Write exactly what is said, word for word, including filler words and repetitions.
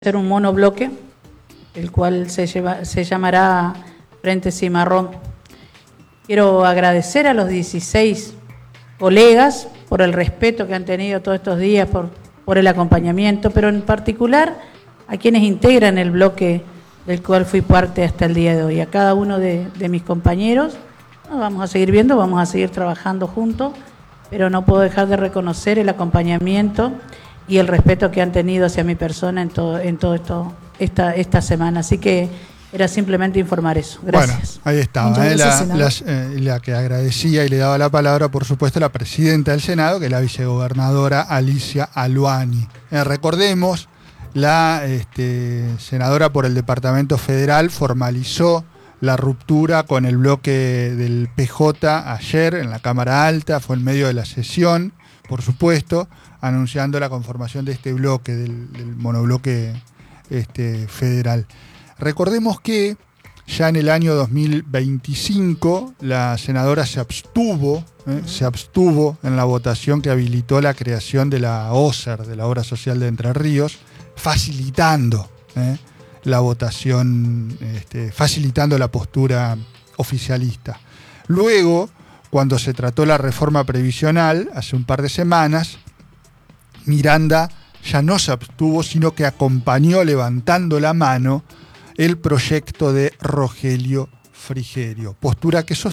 hacer un monobloque, el cual se, lleva, se llamará Frente Cimarrón. Quiero agradecer a los dieciséis colegas por el respeto que han tenido todos estos días, por, por el acompañamiento, pero en particular a quienes integran el bloque del cual fui parte hasta el día de hoy. A cada uno de, de mis compañeros, nos vamos a seguir viendo, vamos a seguir trabajando juntos, pero no puedo dejar de reconocer el acompañamiento y el respeto que han tenido hacia mi persona en todo, en todo esto, esta, esta semana. Así que era simplemente informar eso. Gracias. Bueno, ahí estaba, ¿eh? la, la, eh, la que agradecía y le daba la palabra, por supuesto, la presidenta del Senado, que es la vicegobernadora Alicia Aluani. Eh, recordemos, la este, senadora por el Departamento Federal formalizó la ruptura con el bloque del P J ayer en la Cámara Alta, fue en medio de la sesión, por supuesto, anunciando la conformación de este bloque, del, del monobloque este, federal. Recordemos que ya en el año dos mil veinticinco la senadora se abstuvo, ¿eh? se abstuvo en la votación que habilitó la creación de la O S E R, de la Obra Social de Entre Ríos, facilitando ¿eh? la votación, este, facilitando la postura oficialista. Luego, cuando se trató la reforma previsional, hace un par de semanas, Miranda ya no se abstuvo, sino que acompañó levantando la mano el proyecto de Rogelio Frigerio, postura que sostuvo